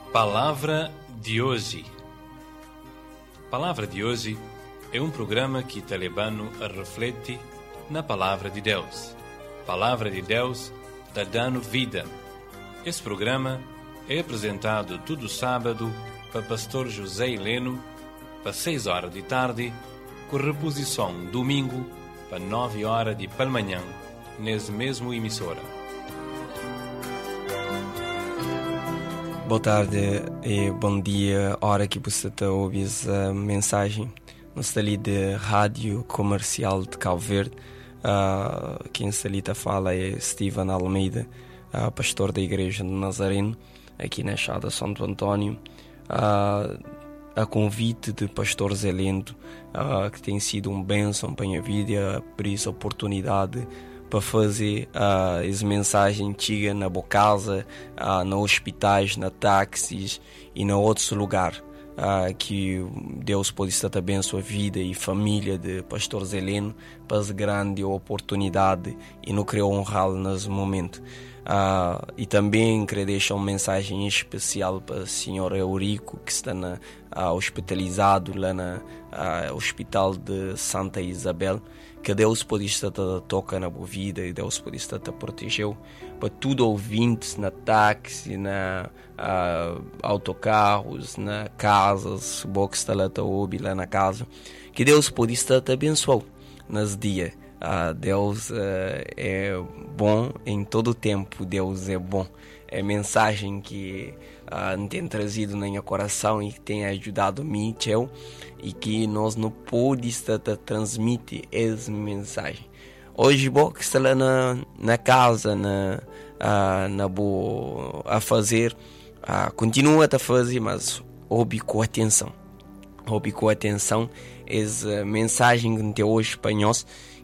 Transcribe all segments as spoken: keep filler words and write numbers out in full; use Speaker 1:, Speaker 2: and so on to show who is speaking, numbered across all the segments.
Speaker 1: Palavra de hoje. Palavra de hoje é um programa que te leva a refletir na Palavra de Deus. Palavra de Deus está dando vida. Esse programa é apresentado todo sábado para pastor José Heleno, para seis horas de tarde, com reposição domingo, para nove horas de pela manhã, nesse mesmo emissora.
Speaker 2: Boa tarde e bom dia, hora que você está a ouvir essa mensagem. Nós estamos ali de Rádio Comercial de Cabo Verde. Uh, quem está ali a fala é Steven Almeida, uh, pastor da Igreja de Nazareno, aqui na Chada Santo Antônio. Uh, a convite de pastor Zelendo, uh, que tem sido um bênção para a minha vida, por isso a oportunidade para fazer uh, essa mensagem antiga na boa casa, uh, nos hospitais, na táxis e em outros lugares. Uh, que Deus pode estar a abençoar a vida e família de pastor Zeleno para essa grande oportunidade e não queria honrá-lo nesse momento. Uh, e também queria deixar uma mensagem especial para o senhor Eurico, que está na, uh, hospitalizado lá no uh, Hospital de Santa Isabel. Que Deus pode estar a tocar na boa vida e Deus pode estar a proteger para tudo ouvintes na táxi, na uh, autocarros, na casas, boa que está lá a ouvir lá na casa. Que Deus pode estar a abençoar nos dias. Uh, Deus uh, é bom em todo o tempo. Deus é bom. É mensagem que uh, tem trazido no meu coração e que tem ajudado mim, teu, e que nós não podemos estar a transmitir essa mensagem. Hoje, bom, que está lá na, na casa, na, uh, na boa, a fazer, uh, continua a fazer, mas ouve com atenção. Ouve com atenção essa mensagem que tem hoje para nós,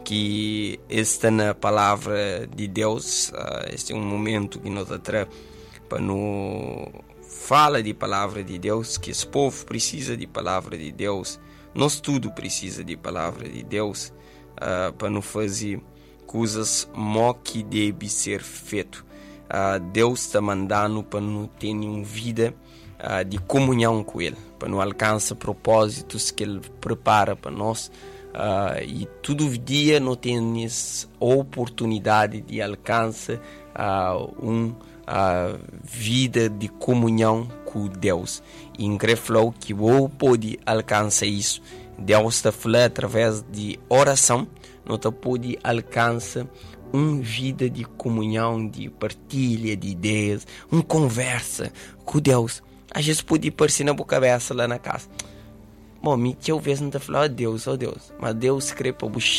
Speaker 2: que está na palavra de Deus. Uh, este é um momento que nós atrás para nos fala de palavra de Deus, que esse povo precisa de palavra de Deus, nós tudo precisa de palavra de Deus, uh, para não fazer coisas mó que deve ser feito. Uh, Deus está mandando para não ter uma vida uh, de comunhão com Ele, para não alcançar propósitos que Ele prepara para nós. Uh, e todo dia nós temos a oportunidade de alcançar uh, uma uh, vida de comunhão com Deus. E em falou que eu pode alcançar isso. Deus está falando através de oração, nós pode alcançar uma vida de comunhão, de partilha de ideias, uma conversa com Deus. Às vezes pode parecer na boca cabeça lá na casa. Bom, me que eu vejo não está falando, oh Deus, oh Deus, mas Deus crê para você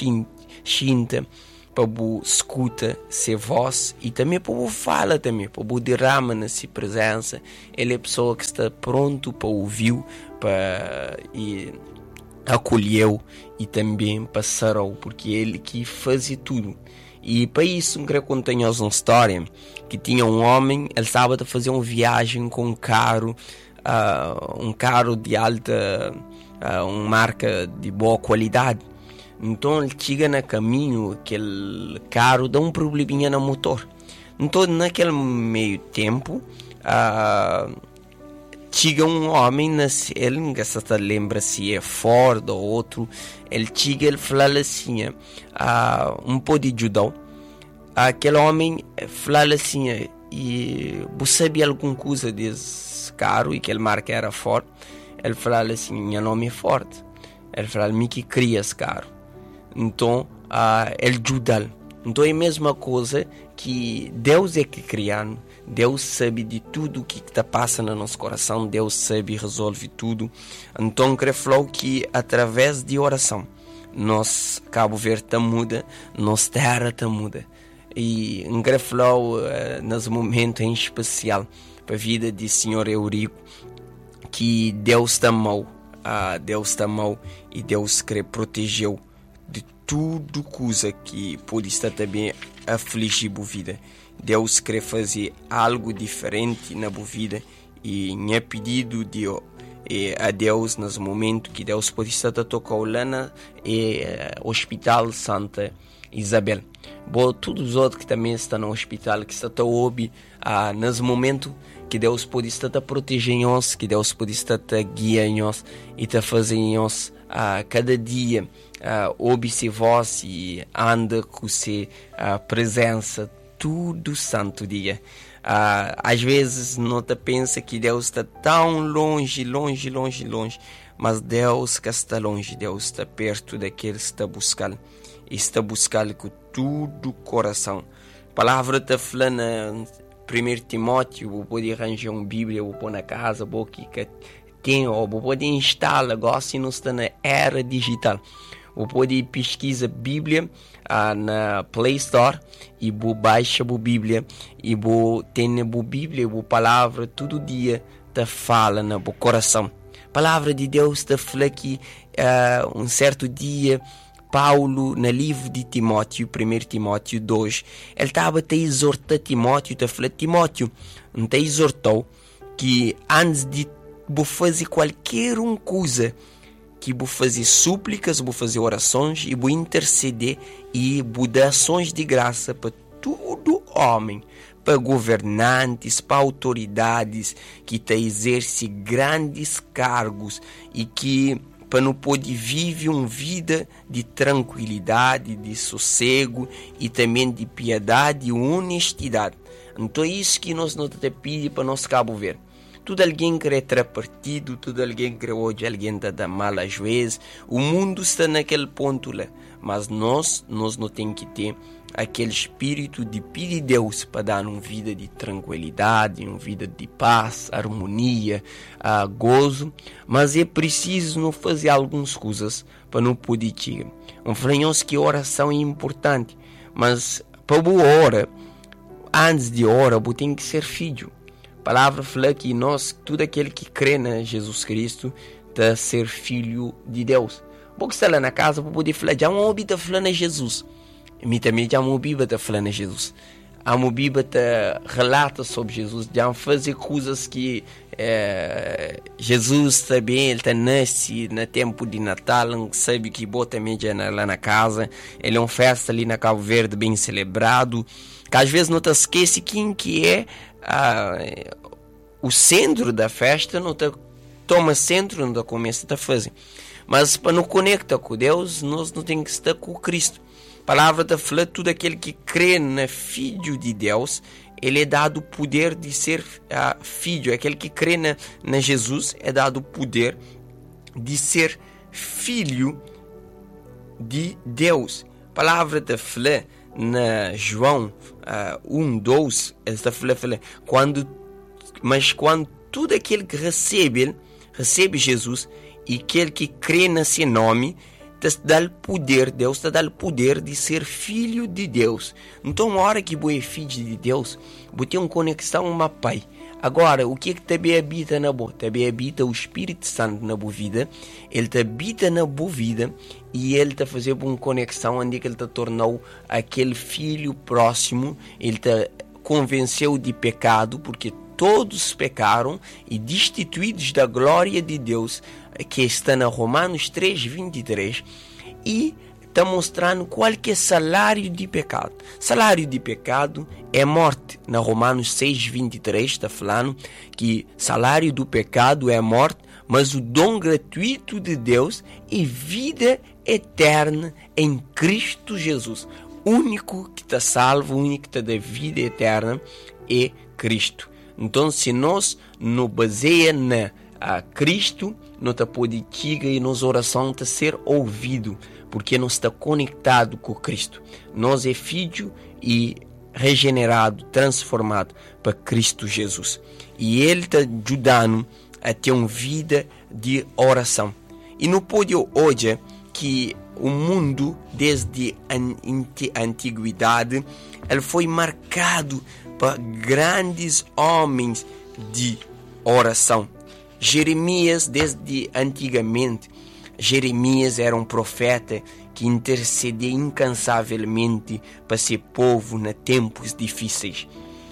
Speaker 2: xinta, para você escuta sua voz e também para você fala também, para você derrama na sua presença. Ele é a pessoa que está pronto para ouvir, para e acolheu e também para sarou, porque ele que fazia tudo. E para isso, eu queria contar uma história que tinha um homem, ele estava a fazer uma viagem com um carro, uh, um carro de alta Uh, uma marca de boa qualidade. Então ele chega no caminho, aquele carro dá um probleminha no motor. Então naquele meio tempo uh, chega um homem, ele não se lembra se é Ford ou outro, ele chega e fala assim, uh, um pode ajudar. Aquele homem fala assim, e você sabia alguma coisa desse carro, e aquele marca era Ford? Ele fala assim, meu nome é Ford. Ele fala, me que cria esse carro. Então, uh, ele ajuda. Então é a mesma coisa que Deus é que criando. Deus sabe de tudo o que está passando no nosso coração. Deus sabe e resolve tudo. Então, ele falou que através de oração, nosso Cabo Verde está muda, nossa terra está muda. E ele falou uh, nesse momento em especial para a vida de senhor Eurico, que Deus te amou, uh, Deus te amou e Deus quer protegeu de tudo coisa que pode estar também afligir a vida. Deus quer fazer algo diferente na tua vida e minha pedido de, eh, a Deus nesse momento que Deus pode estar a tocar lá no eh, Hospital Santa Isabel. Bom, todos os outros que também estão no hospital, que estão a ouvir ah, nesse momento, que Deus pode estar a proteger nós, que Deus pode estar a guiar nós e a fazer nós ah, cada dia ah, ouvir sua voz e anda com sua ah, presença todo santo dia. Ah, às vezes não te pensa que Deus está tão longe, longe, longe, longe, mas Deus que está longe, Deus está perto daqueles que está buscando, e está buscando com todo o coração. A palavra está falando em primeiro Timóteo, vou poder arranjar uma Bíblia, vou pôr na casa, vou que tem, ou vou poder instalar agora se não está na era digital. Vou poder pesquisar Bíblia ah, na Play Store e vou baixar a Bíblia e vou ter a Bíblia, a palavra todo dia te fala no coração. A palavra de Deus te fala que uh, um certo dia Paulo, no livro de Timóteo, primeiro Timóteo dois, ele estava a exortar Timóteo, te falou: Timóteo, não te exortou que antes de fazer qualquer uma coisa, que vou fazer súplicas, vou fazer orações e vou interceder e vou dar ações de graça para todo homem, para governantes, para autoridades que te exercem grandes cargos e que para não poder viver uma vida de tranquilidade, de sossego e também de piedade e honestidade. Então é isso que nós não te pedimos para nós Cabo Verde. Tudo alguém quer ter partido, tudo alguém quer hoje, alguém está da mal às vezes. O mundo está naquele ponto lá. Mas nós, nós não temos que ter aquele espírito de pedir a Deus para dar uma vida de tranquilidade, uma vida de paz, harmonia, uh, gozo. Mas é preciso não fazer algumas coisas para não poder chegar. Um falamos que a oração é importante, mas para boa hora, antes de orar, você tem que ser filho. A palavra fala que nós, todo aquele que crê em Jesus Cristo, está ser filho de Deus. Porque está lá na casa para poder falar, já uma Bíblia está falando em Jesus. E também já uma Bíblia está falando em Jesus. A uma Bíblia está relata sobre Jesus, já fazer coisas que é, Jesus também, ele está nasce no tempo de Natal, sabe que boa também já lá na casa. Ele é uma festa ali na Cabo Verde bem celebrado, que às vezes não te esquece quem que é Ah, o centro da festa, não te toma centro, não te começa a fazer. Mas para nos conectar com Deus, nós não temos que estar com Cristo. A palavra está falando, tudo aquele que crê no Filho de Deus, ele é dado o poder de ser uh, filho. Aquele que crê na, na Jesus é dado o poder de ser filho de Deus. A palavra está falando na João uh, um, doze, esta fala, fala, quando, mas quando todo aquele que recebe, recebe Jesus e aquele que crê no seu nome, te dá o poder, Deus te dá o poder de ser filho de Deus. Então, na hora que você é filho de Deus, você tem uma conexão com o Pai. Agora, o que é que também habita na boa? Também habita o Espírito Santo na boa vida. Ele te habita na boa vida e ele te fazer uma conexão onde ele te tornou aquele filho próximo. Ele te convenceu de pecado, porque todos pecaram e destituídos da glória de Deus, que está na Romanos três, vinte e três. E está mostrando qual que é o salário de pecado. Salário de pecado é morte. Na Romanos seis, vinte e três está falando que salário do pecado é morte, mas o dom gratuito de Deus é vida eterna em Cristo Jesus. O único que está salvo, o único que está da vida eterna é Cristo. Então, se nós nos baseamos na a Cristo, nós podemos chegar e nossa oração está ser ouvido, porque nós está conectado com Cristo. Nós é filho e regenerado, transformado para Cristo Jesus. E Ele está ajudando a ter uma vida de oração. E não pode hoje que o mundo, desde a antiguidade, ele foi marcado por grandes homens de oração. Jeremias, desde antigamente, Jeremias era um profeta que intercedia incansavelmente para seu povo em tempos difíceis.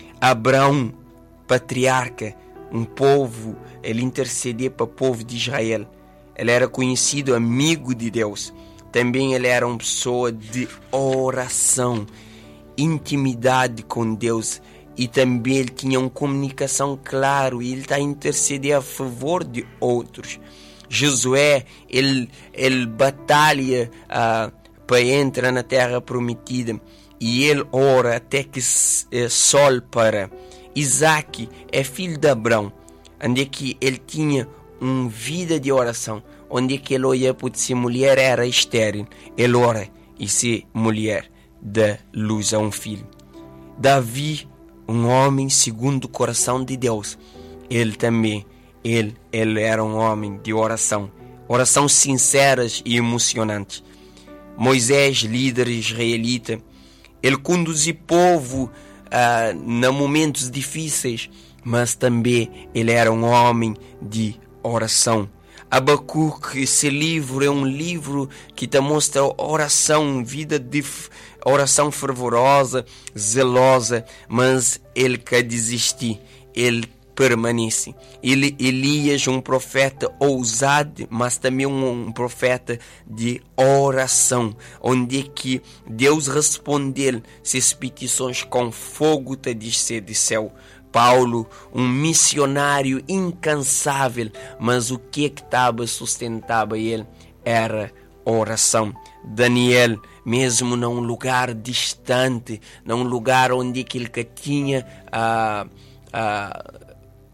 Speaker 2: Abraão, patriarca, um povo, ele intercedia para o povo de Israel. Ele era conhecido amigo de Deus. também ele era uma pessoa de oração, intimidade com Deus, e também ele tinha uma comunicação clara e ele está a interceder a favor de outros. Josué, ele, ele batalha uh, para entrar na terra prometida e ele ora até que uh, sol para. Isaac é filho de Abraão, onde é que ele tinha uma vida de oração, onde é que ele olha para se mulher era estéril, ele ora e se mulher dá luz a um filho. Davi, um homem segundo o coração de Deus, ele também, ele, ele era um homem de oração, oração sinceras e emocionantes. Moisés, líder israelita, ele conduzia o povo uh, em momentos difíceis, mas também ele era um homem de oração. Abacuque, esse livro é um livro que te mostra oração, vida de oração fervorosa, zelosa, mas ele quer desistir, ele permanece. Ele, Elias, um profeta ousado, mas também um, um profeta de oração, onde é que Deus respondeu suas petições com fogo te descer do céu. Paulo, um missionário incansável, mas o que que estava sustentava ele era oração. Daniel, mesmo num lugar distante, num lugar onde ele que tinha uh, uh,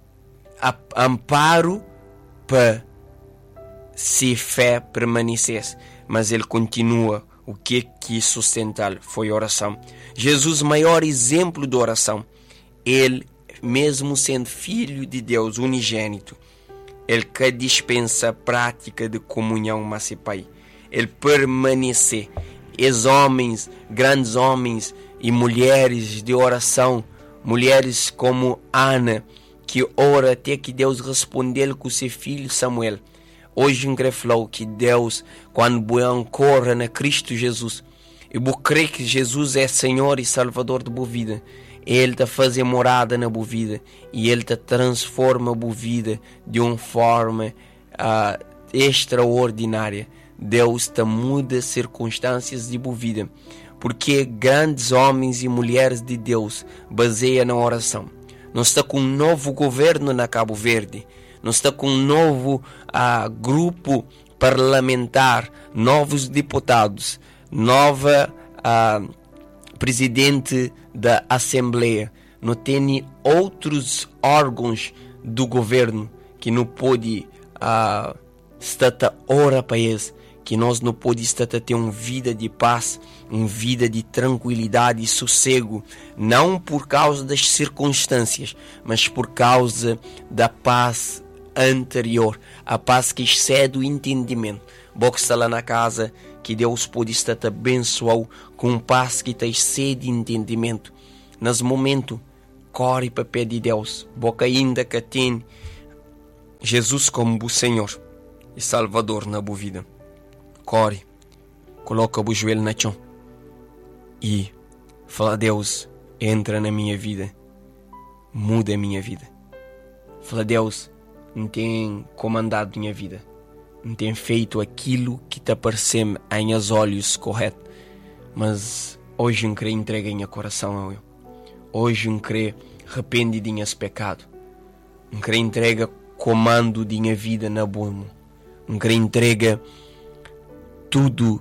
Speaker 2: amparo para se fé permanecesse, mas ele continua. O que que sustentá-lo foi oração. Jesus, maior exemplo de oração, ele mesmo sendo filho de Deus unigênito, ele que dispensa a prática de comunhão com seu Pai, ele permanece. Os homens, grandes homens e mulheres de oração, mulheres como Ana, que ora até que Deus respondeu com seu filho Samuel. Hoje eu falou que Deus, quando você corre na Cristo Jesus, e você crê que Jesus é Senhor e Salvador de boa vida, Ele te faz morada na boa vida e Ele te transforma a boa vida de uma forma uh, extraordinária. Deus te muda circunstâncias de boa vida, porque grandes homens e mulheres de Deus baseiam na oração. Nós está com um novo governo na Cabo Verde, nós está com um novo uh, grupo parlamentar, novos deputados, nova uh, presidente da Assembleia, não tem outros órgãos do governo que não pode uh, estar a orar para eles, que nós não podemos estar a ter uma vida de paz, uma vida de tranquilidade e sossego, não por causa das circunstâncias, mas por causa da paz anterior, a paz que excede o entendimento. Boca está lá na casa, que Deus pode estar te abençoar com paz que te excede entendimento. Nesse momento, corre para o pé de Deus, boca ainda que tem Jesus como o Senhor e Salvador na boa vida. Corre, coloca o joelho na chão e fala a Deus, entra na minha vida, muda a minha vida. Fala a Deus, não tem comandado minha vida, não tem feito aquilo que te apareceu em os olhos correto, mas hoje eu quero entregar em coração a eu. Hoje eu quero arrepender de meus pecados, eu quero entregar comando de minha vida na boa mão, eu quero entregar tudo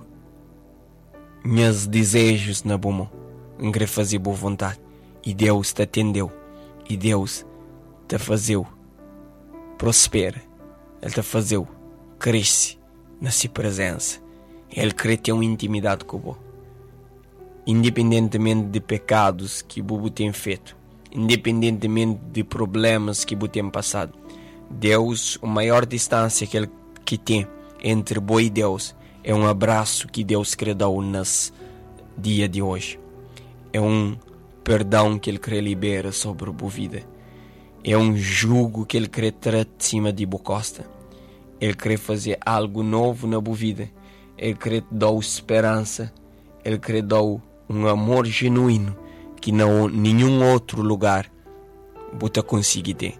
Speaker 2: meus desejos na boa mão, eu quero fazer boa vontade, e Deus te atendeu, e Deus te fazeu prospera, Ele te fazeu cresce na sua presença. Ele quer ter uma intimidade com você, independentemente de pecados que você tem feito, independentemente de problemas que você tem passado. Deus, a maior distância que Ele que tem entre você e Deus é um abraço que Deus quer dar nesse dia de hoje. É um perdão que Ele quer liberar sobre a sua vida. É um jugo que Ele quer tirar de cima de sua costa. Ele quer fazer algo novo na sua vida. Ele quer te dar esperança. Ele quer dar um amor genuíno que não nenhum outro lugar você consegue ter.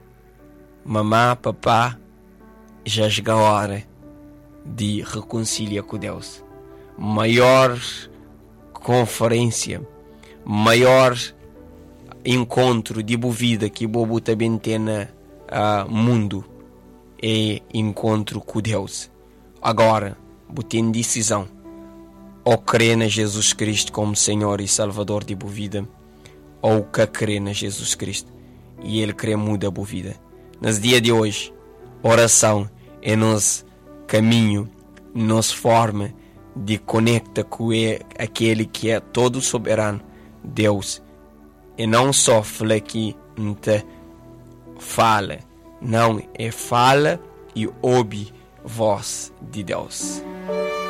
Speaker 2: Mamá, papá, já chegou a hora de reconciliar com Deus. maior conferência, maior encontro de boa vida que Bobo também tem no uh, mundo é encontro com Deus. Agora, você tem decisão: ou crer na Jesus Cristo como Senhor e Salvador de boa vida, ou que crer na Jesus Cristo e Ele quer mudar a boa vida. Nos dias de hoje, oração é nosso caminho, nossa forma de conectar com aquele que é todo soberano, Deus. E não só fala que não fala, não, é fala e ouve voz de Deus.